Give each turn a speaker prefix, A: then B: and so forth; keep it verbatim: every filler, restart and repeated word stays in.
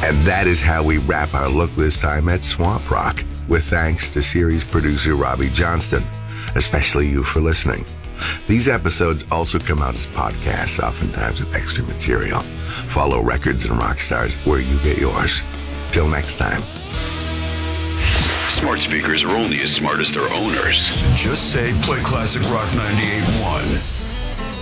A: And that is how we wrap our look this time at Swamp Rock, with thanks to series producer Robbie Johnston, especially you for listening. These episodes also come out as podcasts, oftentimes with extra material. Follow Records and Rockstars where you get yours. Till next time.
B: Smart speakers are only as smart as their owners.
C: Just say play Classic Rock ninety-eight point one.